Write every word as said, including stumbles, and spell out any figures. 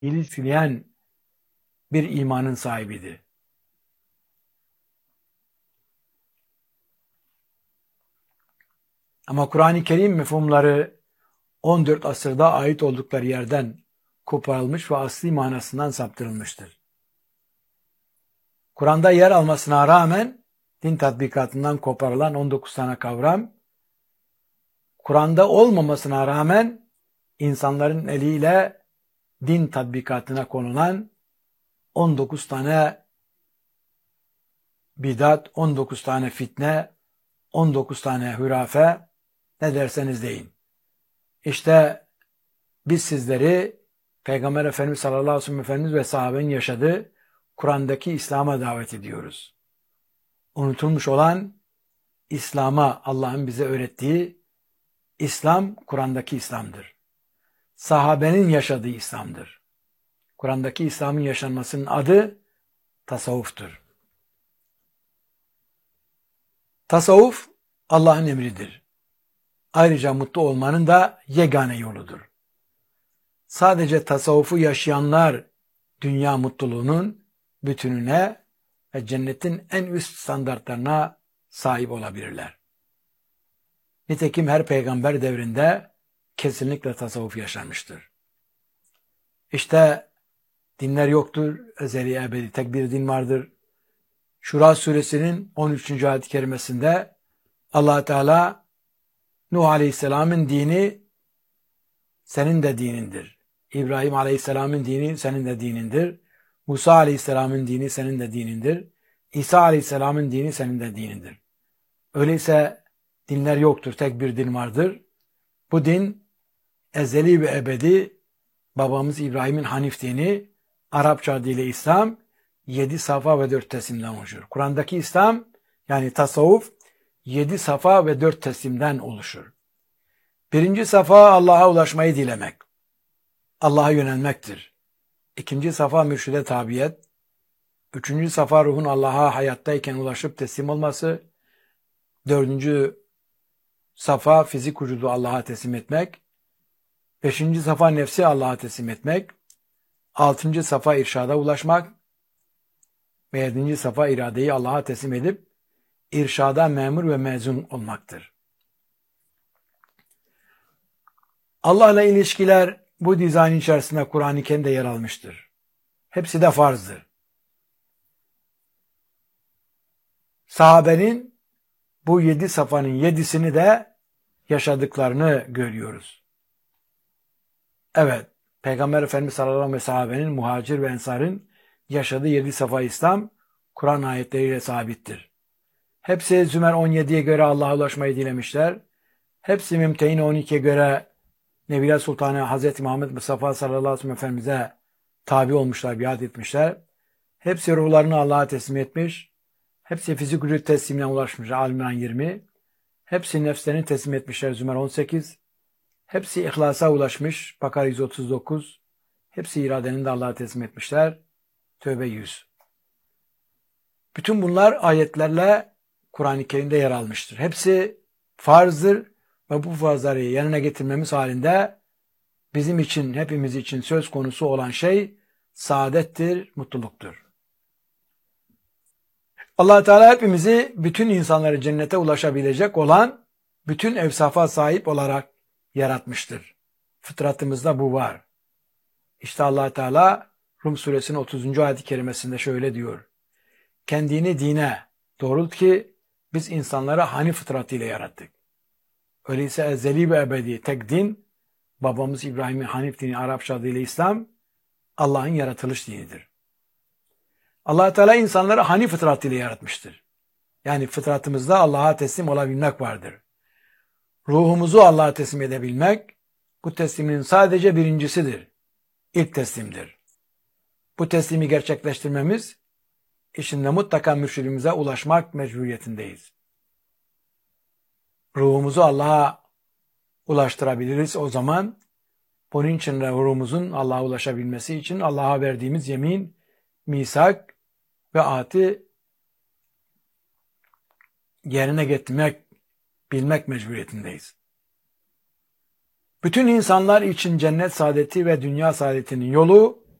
ilişkileyen bir imanın sahibiydi. Ama Kur'an-ı Kerim mefhumları on dört asırda ait oldukları yerden koparılmış ve asli manasından saptırılmıştır. Kur'an'da yer almasına rağmen din tatbikatından koparılan on dokuz tane kavram, Kur'an'da olmamasına rağmen insanların eliyle din tatbikatına konulan on dokuz tane bidat, on dokuz tane fitne, on dokuz tane hürafe, ne derseniz deyin. İşte biz sizleri Peygamber Efendimiz sallallahu aleyhi ve sellem Efendimiz ve sahabenin yaşadığı Kur'an'daki İslam'a davet ediyoruz. Unutulmuş olan İslam'a, Allah'ın bize öğrettiği İslam, Kur'an'daki İslam'dır. Sahabenin yaşadığı İslam'dır. Kur'an'daki İslam'ın yaşanmasının adı tasavvuftur. Tasavvuf Allah'ın emridir. Ayrıca mutlu olmanın da yegane yoludur. Sadece tasavvufu yaşayanlar dünya mutluluğunun bütününe ve cennetin en üst standartlarına sahip olabilirler. Nitekim her peygamber devrinde kesinlikle tasavvuf yaşanmıştır. İşte dinler yoktur, ezeli ebedi tek bir din vardır. Şura suresinin on üçüncü ayet-i kerimesinde Allah Teala Nuh Aleyhisselam'ın dini senin de dinindir. İbrahim Aleyhisselam'ın dini senin de dinindir. Musa Aleyhisselam'ın dini senin de dinindir. İsa Aleyhisselam'ın dini senin de dinindir. Öyleyse dinler yoktur, tek bir din vardır. Bu din ezeli ve ebedi babamız İbrahim'in Hanif dini, Arapça adıyla İslam, yedi safa ve dört teslimden oluşur. Kur'an'daki İslam yani tasavvuf yedi safa ve dört teslimden oluşur. Birinci safa Allah'a ulaşmayı dilemek. Allah'a yönelmektir. İkinci safa mürşide tabiyet. Üçüncü safa ruhun Allah'a hayattayken ulaşıp teslim olması. Dördüncü safa fizik vücudu Allah'a teslim etmek. Beşinci safa nefsi Allah'a teslim etmek. Altıncı safa irşada ulaşmak. Ve yedinci safa iradeyi Allah'a teslim edip irşada memur ve mezun olmaktır. Allah'la ilişkiler bu dizayn içerisinde Kur'an-ı Kerim'de yer almıştır. Hepsi de farzdır. Sahabenin bu yedi safanın yedisini de yaşadıklarını görüyoruz. Evet, Peygamber Efendimiz sallallahu aleyhi ve sahabenin, muhacir ve ensarın yaşadığı yedi safa İslam, Kur'an ayetleriyle sabittir. Hepsi Zümer on yediye göre Allah'a ulaşmayı dilemişler. Hepsi Mümtehin on ikiye göre Nebiler Sultanı Hazreti Muhammed Mustafa sallallahu aleyhi ve sellem Efendimiz'e tabi olmuşlar, biat etmişler. Hepsi ruhlarını Allah'a teslim etmiş. Hepsi fizik vücut teslimine ulaşmış. Al-İmran yirmi. Hepsi nefslerini teslim etmişler. Zümer on sekiz. Hepsi ihlasa ulaşmış. Bakara yüz otuz dokuz. Hepsi iradenin de Allah'a teslim etmişler. Tövbe yüz. Bütün bunlar ayetlerle Kur'an-ı Kerim'de yer almıştır. Hepsi farzdır ve bu farzları yerine getirmemiz halinde bizim için, hepimiz için söz konusu olan şey saadettir, mutluluktur. Allah Teala hepimizi, bütün insanları cennete ulaşabilecek olan bütün evsafa sahip olarak yaratmıştır. Fıtratımızda bu var. İşte Allah Teala Rum suresinin otuzuncu ayet-i kerimesinde şöyle diyor. Kendini dine doğrult ki biz insanları Hanif fıtratıyla yarattık. Öyleyse ezeli ve ebedi tek din, babamız İbrahim'in Hanif dini, Arapça adıyla İslam, Allah'ın yaratılış dinidir. Allah Teala insanları Hanif fıtratıyla yaratmıştır. Yani fıtratımızda Allah'a teslim olabilmek vardır. Ruhumuzu Allah'a teslim edebilmek, bu teslimin sadece birincisidir. İlk teslimdir. Bu teslimi gerçekleştirmemiz, içinde mutlaka mürşidimize ulaşmak mecburiyetindeyiz. Ruhumuzu Allah'a ulaştırabiliriz o zaman. Bunun için de ruhumuzun Allah'a ulaşabilmesi için Allah'a verdiğimiz yemin, misak ve ahdi yerine getirmek, bilmek mecburiyetindeyiz. Bütün insanlar için cennet saadeti ve dünya saadetinin yolu